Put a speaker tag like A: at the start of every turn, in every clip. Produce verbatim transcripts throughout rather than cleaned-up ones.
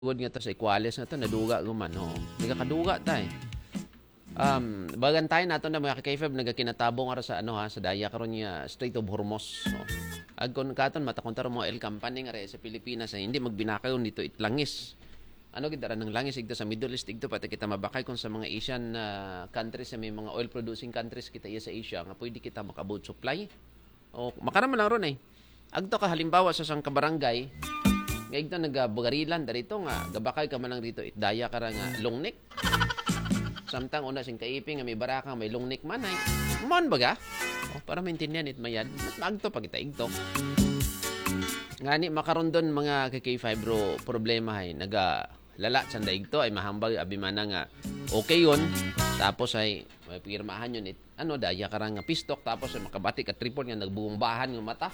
A: Tugod nga ta sa Equales nga to, naduga guman. Oo. Nagakaduga tay. Um, bagan tayo nato na mga K five nagakinatabong ara sa ano ha, sa daya karon niya Strait of Hormuz. So, agkon katon matakon taro mo oil company nga re sa Pilipinas ay hindi magbinakayon dito itlangis. Ano gid ra ng langis igto sa Middle East igto pati kita mabakay kon sa mga Asian uh, countries sa may mga oil producing countries kita iya sa Asia nga pwede kita makaboat supply. O makarama lang ron eh. Agto ka halimbawa sa sang kabarangay nga igto nagabugarilan darito nga gabakay ka man lang dito itdaya ka ra nga longnik. Samtang una sing kaiping nga may baraka may longnik man ay mon baga. Oh, para maintindihan it mayad. Mas maagto pag kita igto. Ngani makaron don mga K five bro problema ay naga lala sanda igto ay mahambal abimana nga okay yon tapos ay may pirmahan yun it ano daya ka ra nga pistok tapos ay makabati ka tripod nga nagbumbahan ng mata.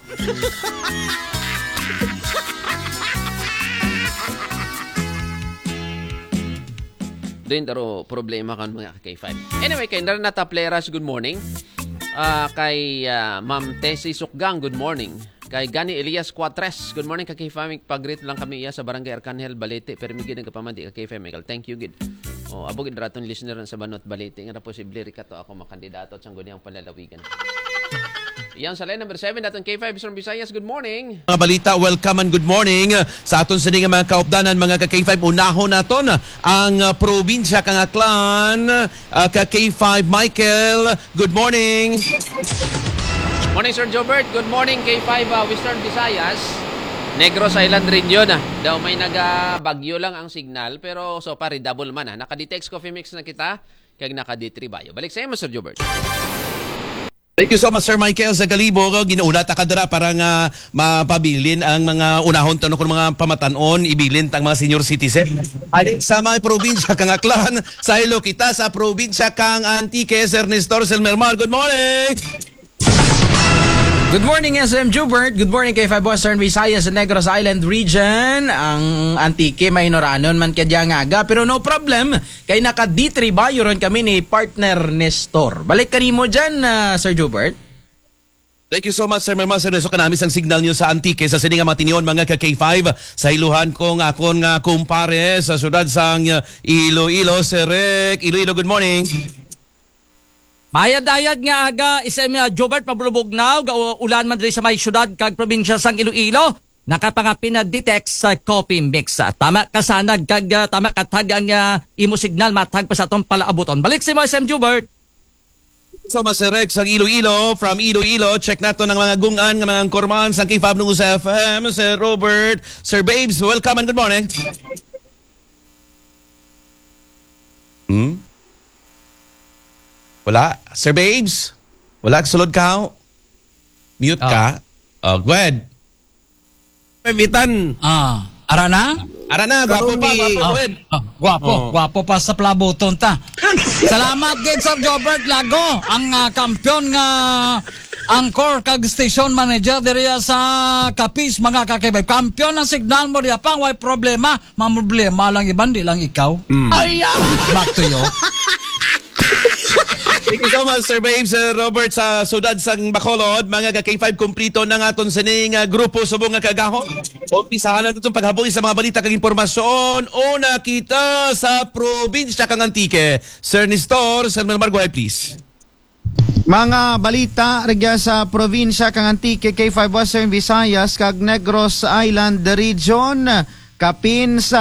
A: Doon taro problema kan mga K five. Anyway, kay Narnata Pleras, good morning. Uh, kay uh, Ma'am Tessie Sukgang, good morning. Kay Gani Elias Cuatres, good morning ka K five. Pag-greet lang kami iya sa Barangay Arcangel, Balete. Permigid ng kapamandi ka K five, Michael. Thank you, good. Oh, abog raton listener sa Banot Balete. Nga na posible rin ka to ako makandidato at sang guniyang palalawigan. Yang sa line number seven daton K five from Visayas. Good morning.
B: Mga balita, welcome and good morning sa aton sa mga kaupdanan mga ka K five. Unahon naton ang uh, probinsya kang Aklan, uh, ka K five Michael. Good morning.
A: Morning Sir Jobert. Good morning K five uh, Western Visayas. Negros Island Region ah. Daw may naga-bagyo lang ang signal pero so pare double man ah. Naka-D T X Coffee Mix na kita kag naka-D three Bayo. Balik sa iyo Sir Jobert.
B: Thank you so much, Sir Michael. Sa Galibo, ginuuna ta kadra para nga mapabilin ang mga unahon tanong kung mga pamatanon, ibilin tang mga senior citizen. Alin sa mga probinsya kang Aklan, sa ilo kita sa probinsya kang Antique, Sir Nestor Selmermal. Good morning!
C: Good morning, S M Jubert. Good morning kay five Western Visayas sa Negros Island Region. Ang Antique may noranon man kadya nga aga. Pero no problem. Kay naka D three Bayo ron kami ni partner Nestor. Balik ka mo dyan, uh, Sir Jubert.
B: Thank you so much, Sir Mermal. Sir, so kanamis ang signal nyo sa Antique sa sininga matinion mga ka K five sa iluhan kong akon nga kumpare sa sudad sang Iloilo. Sir Rick Iloilo, good morning.
D: Mayad-ayad nga aga isem uh, Jobert pabulubog now ulan man diri sa may syudad kag probinsya sang Iloilo nakapangapin na detect sa coffee mix. Tama kasanag kag uh, tama katag ang uh, imo signal matag pa sa atong palaabuton. Balik si mo S M Jobert.
B: So Mas Rex ang Iloilo, from Iloilo, check nato ng mga gungan ng mga korman sa K five ng U S F M, Sir Robert, Sir Babes, welcome and good morning. Hmm? Wala. Sir Babes? Wala. Sulod ka? Mute ka? Oh, go ahead. Pemitan.
D: Ah, ara na?
B: Ara na. Gwapo pa. Gwapo.
D: Oh, oh, gwapo. Oh. Gwapo pa sa plabuton ta. Salamat gid Sir Jobert Lago. Ang uh, kampiyon nga Angkor kag station manager diri sa Kapis mga kakibay. Kampiyon ng signal mo diya pang way problema. Mamroblema lang iban di lang ikaw. Mm. Ay, back to you.
B: Thank you so much, Sir Babes, Sir Robert, sa sudad sang Bacolod. Mga K five kumplito ng aton sining uh, grupo subong nga kagahon. Umpisahan na itong paghabuhi sa mga balita kag impormasyon. Una kita sa probinsya kang Antique. Sir Nestor, Sir Melmar, go ahead, please.
E: Mga balita regya sa probinsya kang Antique, K five Western Visayas kag Negros Island Region. Kapin sa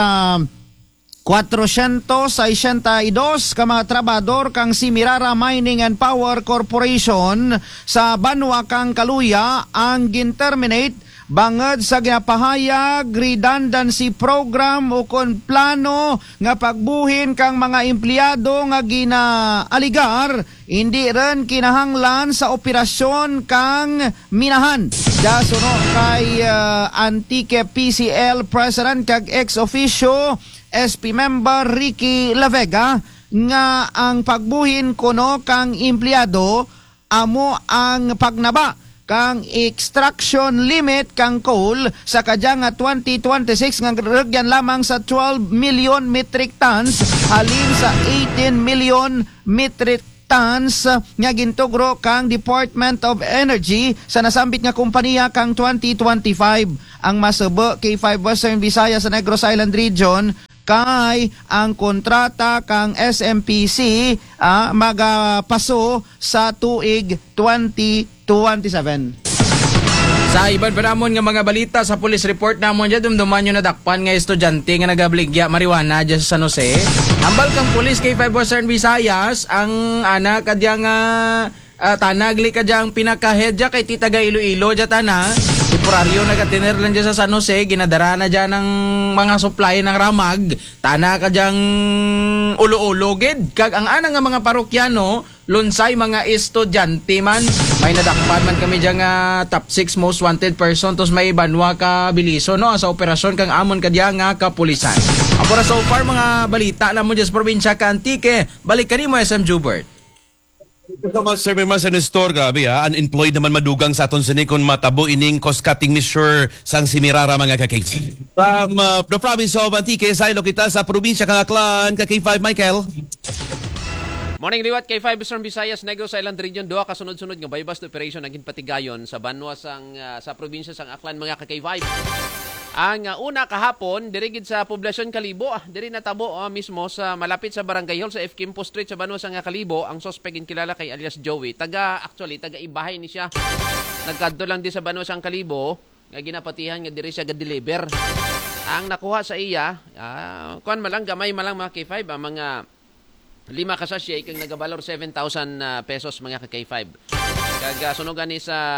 E: kwatro sesenta y dos ka mga trabador kang Simirara Mining and Power Corporation sa Banwa kang Kaluya ang gin-terminate bangod sa ginapahayag redundancy program o kon plano nga pagbuhin kang mga empleyado nga ginaaligar hindi rin kinahanglan sa operasyon kang minahan. Dasono kay uh, Antique P C L President kag ex-officio S P member Ricky Lavega nga ang pagbuhin kuno kang empleyado amo ang pagnaba kang extraction limit kang coal sa kadya nga twenty twenty-six nga regyan lamang sa twelve million metric tons halin sa eighteen million metric remittance uh, nga gintugro kang Department of Energy sa nasambit nga kompanya kang twenty twenty-five. Ang masubo K five Western Visayas sa Negros Island Region kay ang kontrata kang S M P C uh, magapaso sa tuig twenty twenty-seven.
C: Sa iban pa namon nga mga balita sa police report namon dyan, dumduman yung nadakpan nga estudyante nga nagabligya marijuana dyan sa San Jose. Ambal kang police K five Western Visayas, ang anak kadyang uh, uh, tanagli kadyang pinakahedya kay titaga Iloilo dyan tana. Temporaryo nagatiner lang dyan sa San Jose, ginadara na dyan ng mga supply ng ramag, tana kadyang ulo-ulo gid. Kag ang anang nga mga parokyano, lunsay mga estudyante man. May nadakpan man kami dyan nga top six most wanted person, tos may banwa ka biliso no sa operasyon kang amon kadya nga kapulisan. Apora so far mga balita na mo dyan sa probinsya ka Antique. Balik ka ni mo S M Jubert.
B: Ito mga sir, may mga senestor, gabi ha, unemployed naman madugang sa aton sinikon matabo ining cost-cutting measure sang simirara mga ka-K. From uh, the province of Antique, sa ilo kita sa probinsya kang Aklan, ka-K five, Michael.
A: Morning liwat K five Western Visayas Negros Island Region, duha kasunod-sunod nga bypass operation naging patigayon sa banwa sang uh, sa probinsya sang Aklan mga ka-K five. Ang uh, una kahapon dirigid sa poblasyon Kalibo, ah, diri natabo uh, mismo sa malapit sa Barangay Hall sa F. Kimpo Street sa banwa sang Kalibo, ang suspect kilala kay alias Joey. Taga actually taga Ibahay ni siya. Nagkadto lang di sa banwa sang Kalibo, nga ginapatihan nga diri siya ga-deliver. Ang nakuha sa iya, uh, kuan malang gamay malang mga K five, ang uh, mga lima ka sachet kang nagabalor seven thousand uh, pesos mga ka-K five. Kag uh, sunugan ni sa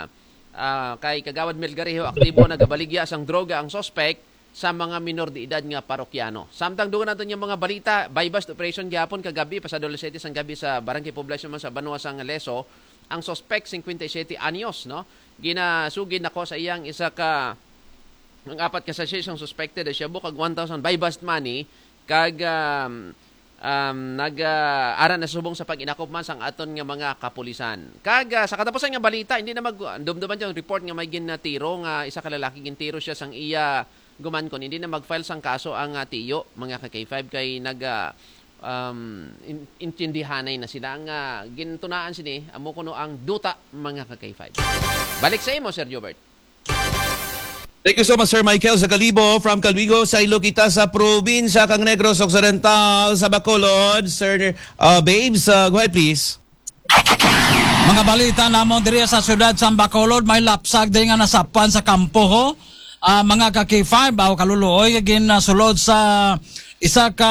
A: uh, kay Kagawad Melgarejo aktibo nagabaligya sang droga ang suspect sa mga minor de edad nga parokyano. Samtang dugan natin yung mga balita, bypass operation gyapon kagabi pasado alas siyete sang gabi sa Barangay Poblacion man sa Banwa sang Leso, ang suspect fifty-seven anyos no. Ginasugid nako sa iyang isa ka ang apat ka sachet sang suspected siya bukag one thousand bypass money kag um, Um, nag-aran uh, na subong sa pag-inakop man sang aton nga mga kapulisan. Kag uh, sa katapusan nga balita, hindi na mag dumduman yung report nga may ginatiro nga isa ka lalaki gintiro siya sang iya gumankon. Hindi na mag-file sang kaso ang uh, tiyo mga ka-K five kay nag uh, um, in- intindihanay na sila ang uh, gintunaan sini amo kuno ang duta mga ka-K five. Balik sa imo Sir Jobert.
B: Thank you so much, Sir Michael sa Kalibo. From Calvigo, sa ilo kita sa probinsya kang Negros Occidental sa Bacolod. Sir uh, Babes, uh, go ahead please.
D: Mga balita namon diri sa syudad sa Bacolod, may lapsag din nga nasapan sa kampo ho. Uh, mga ka-K five, aw kaluluoy, gin uh, sulod sa isa ka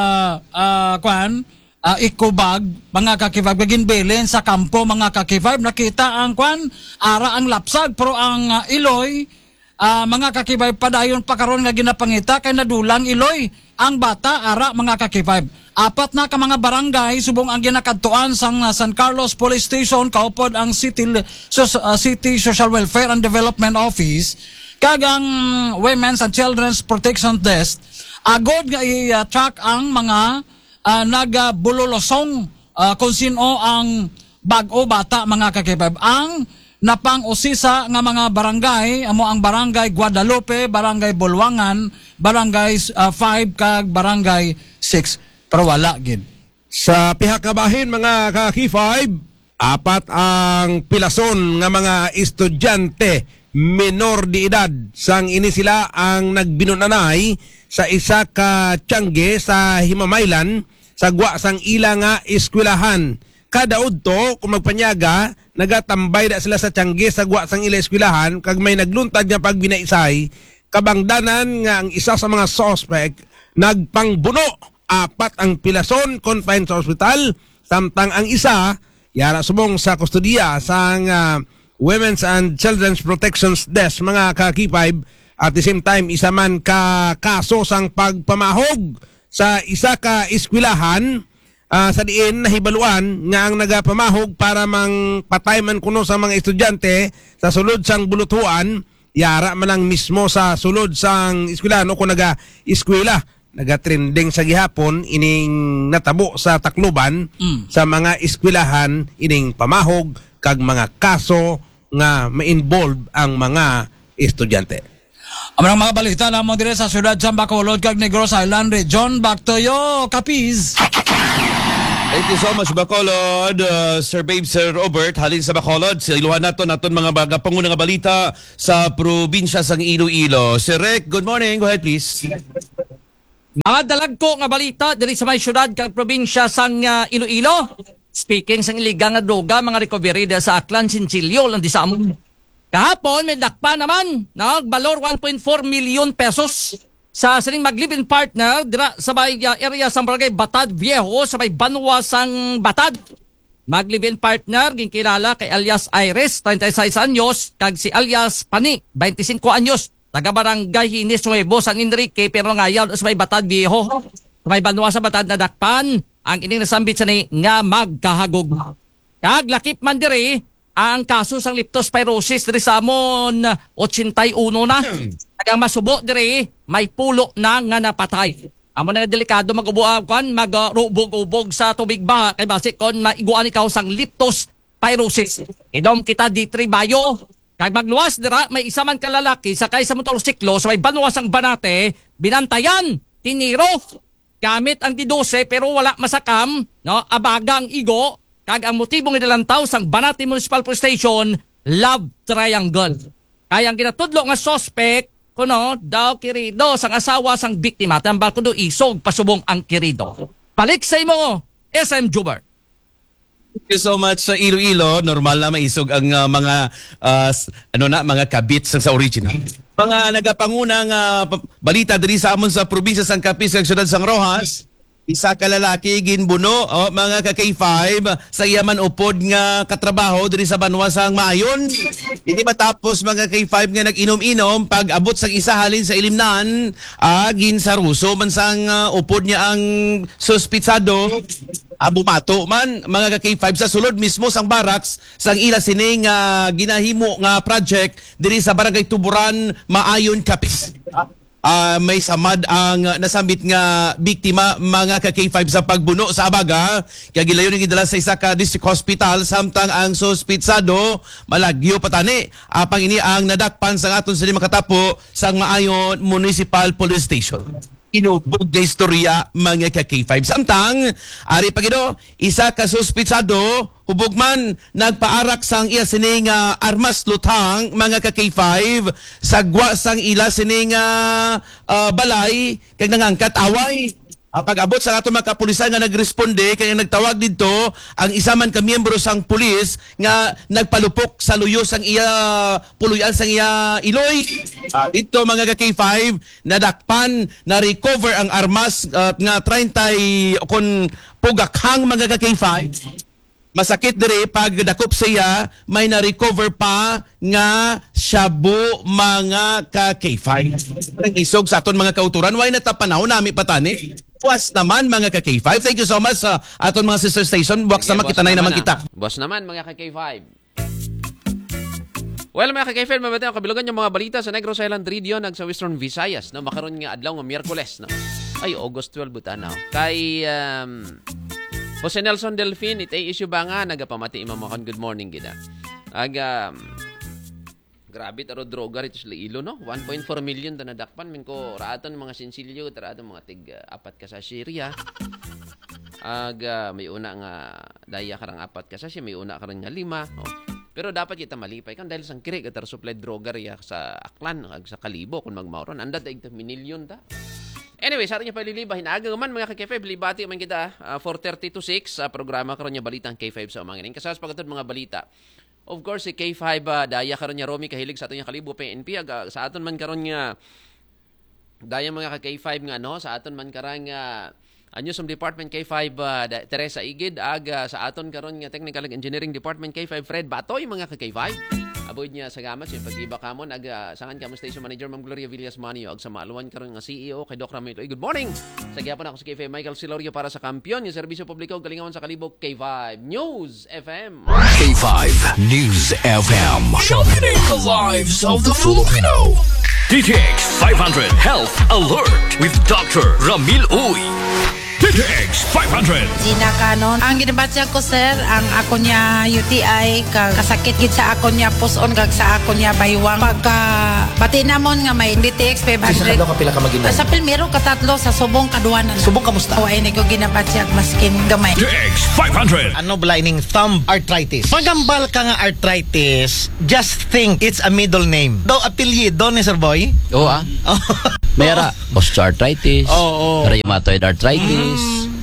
D: uh, kwan, uh, ikubag, mga ka-K five, gagin bilin sa kampo, mga ka-K five, nakita ang kwan, ara ang lapsag, pero ang uh, iloy, Uh, mga kakibay padayon pa karon nga ginapangita kay nadulang iloy ang bata ara mga kakibay. Apat na ka mga barangay subong ang ginakadtuan sang uh, San Carlos Police Station kaupod ang City so, uh, City Social Welfare and Development Office kag ang Women's and Children's Protection Desk agod nga i-track ang mga uh, nagabulolosong uh, kung sino ang bag-o bata mga kakibay. Ang napang usisa nga mga barangay amo ang Barangay Guadalupe, Barangay Bulwangan, Barangay uh, five kag Barangay six pero wala gid.
F: Sa pihakabahin mga ka-K five, apat ang pilason nga mga estudyante minor de edad sang ini sila ang nagbinunanay sa isa ka tiyangge sa Himamaylan sa gwa sang ila nga eskwelahan. Kada udto kung magpanyaga nagatambay da sila sa tiyangge sa gwa sang ila eskwelahan kag may nagluntad nga pagbinaisay kabangdanan nga ang isa sa mga suspect nagpangbuno. Apat ang pilason confined sa ospital samtang ang isa yara subong sa kustodiya sang uh, Women's and Children's Protection Desk mga ka-K five. At the same time isa man ka kaso sang pagpamahog sa isa ka eskwelahan. Uh, sa diin nahibaluan nga ang nagapamahog para mang patay man kuno sa mga estudyante sa sulod sang bulutuan yara man lang mismo sa sulod sang eskwelahan o kung naga-eskwela naga-trending sa gihapon ining natabo sa Tacloban mm. sa mga eskwelahan ining pamahog kag mga kaso nga ma-involve ang mga estudyante.
D: Ang mga balita namon dire sa syudad sa Bacolod kag Negros Island Region. Back to you, Capiz.
B: Thank you so much, Bacolod. Uh, Sir Babe, Sir Robert, halin sa Bacolod. Sa iluhan nato naton mga baga pangunang balita sa probinsya sang Iloilo. Sir Rick, good morning. Go ahead, please.
D: Mga dalagko nga balita diri sa may syudad kag probinsya sang uh, Iloilo. Speaking sang iligang nga droga, mga recovery dahil sa Aklan, Sincilio, lang di sa amon. Kahapon, may dakpa naman, nagbalor one point four million pesos sa sining mag-live-in partner dira sa may uh, area sa barangay Batad Viejo sa may Banwa sang Batad. Mag-live-in partner ginkilala kay alias Iris, thirty-six anyos, kag si alias Pani, twenty-five anyos, taga barangay Hinis Nuevo San Enrique pero ngayon sa may Batad Viejo. Sa may Banwa sa Batad na dakpan ang ining nasambit sa ni nga magkahagog. Kag lakip man diri ang kaso sang leptospirosis diri sa amon eighty-one na. Ang masubo diri may pulo na nga napatay. Amo na delikado mag-ubuan kan mag-ubog-ubog sa tubig ba kay base kon maiguan ikaw sang leptospirosis. Idom kita di tribayo. Kag magluwas dira may isa man kalalaki sakay sa motorsiklo sa may Banwa sang Banate, binantayan, tiniro. Gamit ang di dose pero wala masakam, no? Abaga ang igo. Kag ang motibong idalantaw sang Banate Municipal Police Station, love triangle. Kaya ang ginatudlo nga suspect kuno daw kirido sang asawa sang biktima tambal kuno isog pasubong ang kirido. Balik sa imo, S M Jubert.
B: Thank you so much sa Iloilo. Normal na maisog ang uh, mga uh, ano na mga kabit sa, sa original. Mga nagapangunang uh, balita diri sa amon sa probinsya sang Capiz ug syudad sang Rojas. Isa ka lalaki ginbuno oh, mga ka K five sa iyaman upod nga katrabaho diri sa Banwa sang Maayon. Hindi matapos mga K five nga nag-inom-inom pag abot sang isa halin sa ilimnan ah, gin sa Ruso man sang uh, upod niya ang suspitsado. Ah, bumato man mga ka K five sa sulod mismo sang barracks sang ila sining uh, ginahimo nga project diri sa Barangay Tuburan, Maayon, Capiz. Uh, may samad ang uh, nasambit nga biktima mga ka K five sa pagbuno sa abaga kaya gilayon nga gidala sa isa ka district hospital samtang ang suspitsado malagyo patani apang ini ang nadakpan sa aton sa makatapo sa Maayon Municipal Police Station. Inubog na istorya mga ka K five. Samtang, ari pagido, isa ka suspitsado, hubog man, nagpaarak sang iya sining uh, armas lutang mga ka K five, sagwa sang ila sining uh, uh, balay, kag nangangkat away. Ang pag-abot sa ato mga kapulisan nga nagresponde kaya nagtawag dito ang isa man ka miyembro sang pulis nga nagpalupok sa luyo sang iya puluyan sang iya iloy. Uh, dito mga ka K five nadakpan na recover ang armas uh, nga thirty kon pugakhang mga ka K five. Masakit diri pag dakop siya may na-recover pa nga shabu mga ka K five. Ang isog sa aton mga kauturan way natapanahon nami patani. Puas naman mga ka K five. Thank you so much sa uh, aton mga sister station. Buwak
A: Yeah,
B: naman kita na naman
A: ah.
B: kita.
A: Boss naman mga ka K five. Well, mga ka K five, mabatay ang kabilugan yung mga balita sa Negros Island Region ag sa Western Visayas. No? Makaroon nga adlaw nga Miyerkules. No? Ay, August twelve butanaw. Kay um, Jose Nelson Delfin, itay issue ba nga nagapamati imamakon good morning gida. Ag um, grabe taro droga rito sa Iloilo, no? one point four million ta nadakpan min ko raaton mga Sincilio, raaton mga tig uh, apat ka sa Syria. Ag uh, may una nga daya karang apat ka sa siya, may una karang nga lima. Oh. Pero dapat kita malipay kan dahil sang kiri katar supply droga riya sa Aklan ag sa Kalibo kung magmauron. Anda ta minilyon ta. Anyway, sa atin niya paliliba, hinaaga man mga ka K five, libati man kita, uh, four thirty to six, uh, programa karon niya balitang K five sa umangining. Kasas pagkatod mga balita. Of course, si K five, uh, daya karon niya Romy, kahilig sa aton niya Kalibo, P N P, uh, sa aton man karon niya, daya mga ka K five nga, no? Sa aton man karang, uh, anyo sa Department K five, uh, Teresa Igid, aga sa aton karon nga Technical Engineering Department K five, Fred Batoy, mga ka K five. Aboy niya sa gamat yung pag-iba kamon ag uh, sangan kamo station manager Ma'am Gloria Villas Manio ag sa maaluan karon nga C E O kay Doc Ramil. Good morning. Sa gyapon ako sa K five Michael Silorio para sa kampiyon yung serbisyo publiko galingawan sa Kalibo K five News F M.
G: K five News F M. Showing the lives of the Filipino. D T X five hundred Health Alert with Doctor Ramil Uy. D T X five hundred.
H: Gina Canon. Ang ginabatya ko, sir, ang ako niya U T I, kag kasakit gid sa ako niya puson, kag sa ako niya baywang. Pagka bati namon nga may D T X five hundred.
I: Sa ka pila ka maginan?
H: Sa Pilmero, katatlo, sa Subong, kaduanan.
I: Subong kamusta?
H: O, ay, ko ginabatya maskin gamay.
G: D T X five hundred.
I: Ano blinding thumb arthritis? Magambal ka nga arthritis, just think it's a middle name. Do apelyido ni Sir Boy?
J: Oo ah. Mayara osteoarthritis,
I: Oo.
J: rheumatoid arthritis,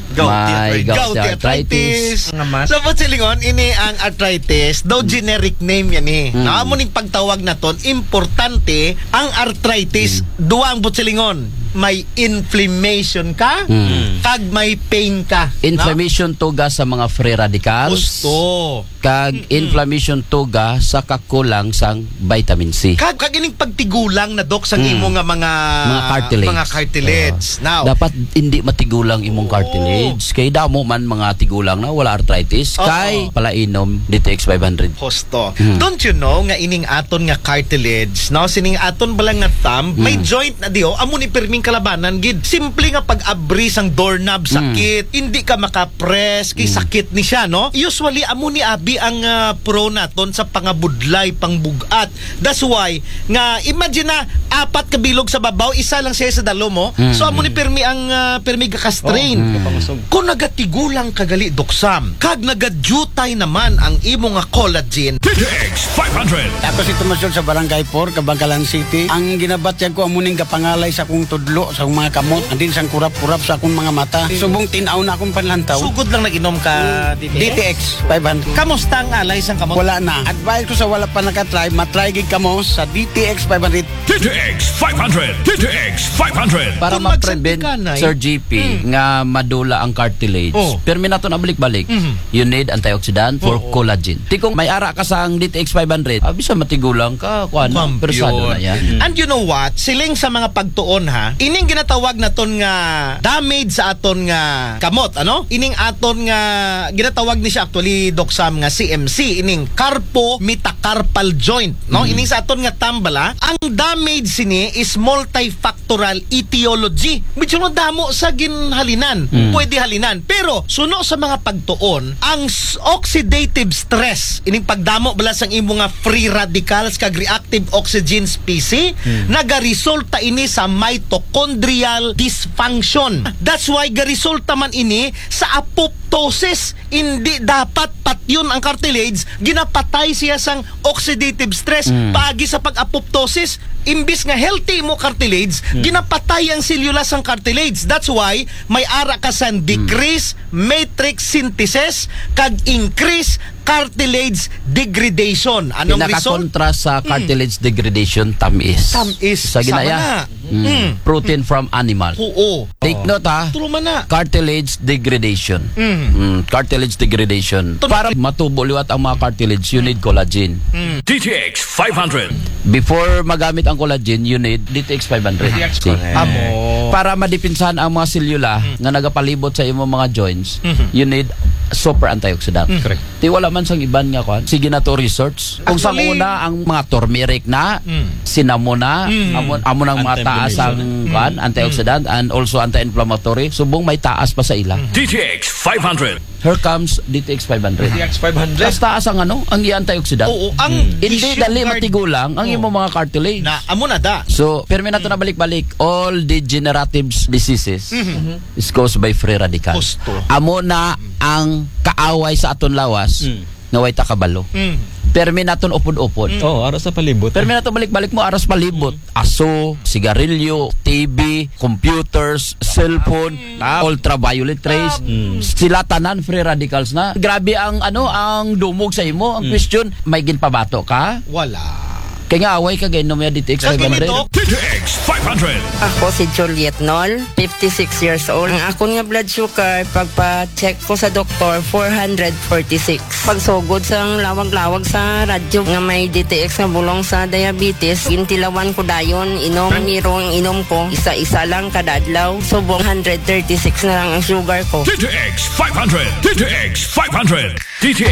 J: may gout arthritis.
I: So, po silingon, ini ang arthritis, though generic name yan eh. Mm. Naamo ning pagtawag na ton, importante, ang arthritis, duwa ang silingon. May inflammation ka,
J: Mm.
I: kag may pain ka.
J: Inflammation tuga sa mga free radicals.
I: Gusto.
J: Kag inflammation tuga sa kakulang sang vitamin C.
I: Kag kag ining pagtigulang na dok sang
J: Mm.
I: imo nga mga
J: Mga cartilage.
I: mga cartilage. Now,
J: Dapat hindi matigulang imong cartilage. Kay damo man mga tigulang na wala arthritis.
I: Oo.
J: Kay palainom D T X five hundred.
I: hosto.
J: Mm.
I: Don't you know nga ining aton nga cartilage, no? Sining aton balang nga thumb, may joint na dio, amo ni perming kalabanan gid. Simple nga pag-abri sang doorknob sakit, hindi ka makapress, kay sakit ni siya, no? Usually amo ni abi ang uh, pro naton sa pangabudlay, pangbugat. That's why nga imagine na apat ka bilog sa babaw, isa lang siya sa dalo mo. So amo ni permi ang uh, permi ka strain. Kung nagatigulang kagali doksam, kag nagadutay naman ang imo nga collagen.
G: D T X five hundred.
K: Ako si Tomasyon sa Barangay four, Kabangkalan City. Ang ginabatyan ko amuning kapangalay sa akong tudlo, sa akong mga kamot, andin sang kurap-kurap sa akong mga mata. Subong tinaw na akong panlantaw.
I: Sugod lang nag-inom ka
K: D T X five hundred.
I: Kamusta ang alay sang kamot?
K: Wala na. Advice ko sa wala pa nakatry, matry gid kamo sa D T X five hundred.
G: D T X five hundred. D T X five hundred.
J: Para
I: Kung
J: ma-prevent,
I: magsantikanay,
J: Sir G P, nga madula ang cartilage.
I: Oh.
J: Pero minato na balik-balik. You need antioxidant for collagen. Ti kung may ara ka sa D T X five hundred, ah, bisa matigulang ka, kuan,
I: Kampiyon.
J: persado na yan.
I: And you know what? Siling sa mga pagtuon ha, ining ginatawag na ton nga damage sa aton nga kamot, ano? Ining aton nga ginatawag ni siya actually Doc Sam nga C M C, ining carpo metacarpal joint, no? Ining sa aton nga tambala, ang damage sini is multifactorial etiology. Medyo no damo sa ginhalinan, pwede halinan. Pero suno sa mga pagtuon, ang s- oxidative stress, ining pagdamo bala sang imo nga free radicals kag reactive oxygen species, nagaresulta ini sa mitochondrial dysfunction. That's why garesulta man ini sa apoptosis. Hindi dapat patyon ang cartilage, ginapatay siya sang oxidative stress. Pagi sa pag-apoptosis, imbis nga healthy mo cartilage, ginapatay ang selula sang cartilage. That's why may ara ka sa decrease matrix synthesis kag increase cartilage degradation. Anong result?
J: Pinaka-kontra sa cartilage degradation, tamis.
I: Tamis.
J: Sa ginaya,
I: Sama na.
J: mm,
I: Mm.
J: protein from animal.
I: Oo.
J: Take note ha,
I: Tuluman na.
J: cartilage degradation.
I: Mm.
J: Mm, cartilage degradation. Para matubo liwat ang mga cartilage, you need collagen.
G: D T X five hundred.
J: Before magamit ang collagen, you need D T X five hundred. See?
I: Amo.
J: Para madipinsahan ang mga selula nga nagapalibot sa imong mga joints, you need super antioxidant.
I: Correct.
J: Di wala man sang iban nga kwan. Sige na to research. Kung sa
I: Actually,
J: una ang mga turmeric na, cinnamon na, amo, amo nang mataas ang kwan, antioxidant and also anti-inflammatory. Subong may taas pa sa ila.
G: D T X five hundred.
J: Here comes D T X five hundred.
I: D T X five hundred.
J: Mas taas ang ano, ang i-antioxidant.
I: Oo, ang
J: Hindi
I: issue
J: dali
I: guard-
J: matigulang ang
I: Oo.
J: imong mga cartilage.
I: na amo na da.
J: So, permi na to na balik-balik, all degenerative diseases is caused by free radicals.
I: Gusto.
J: Amo na ang kaaway sa aton lawas nga way ta kabalo.
I: Mm.
J: Permi naton upod-upod.
L: Oh, aras sa palibot.
J: Permi naton balik-balik mo aras palibot. Aso, sigarilyo, T V, computers, cellphone, ultraviolet rays. Sila tanan free radicals na. Grabe ang ano ang dumog sa imo. Ang question, may ginpabato ka?
I: Wala.
J: Kaya nga away ka gainom ya D T X five hundred.
I: Doc.
G: D T X five hundred.
H: Ako si Juliet Nol, fifty-six years old. Ang ako nga blood sugar, pagpa-check ko sa doktor, four forty-six. Pagsugod sa lawag-lawag sa radyo nga may D T X nga bulong sa diabetes, gintilawan ko dayon, inom, miro ang inom ko, isa-isa lang kada adlaw. Subong one thirty-six na lang ang sugar ko.
G: D T X five hundred. D T X five hundred. D T